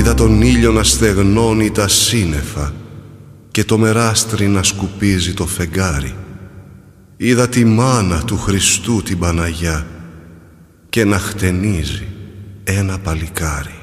Είδα τον ήλιο να στεγνώνει τα σύννεφα και το μεράστρι να σκουπίζει το φεγγάρι. Είδα τη μάνα του Χριστού την Παναγιά και να χτενίζει ένα παλικάρι.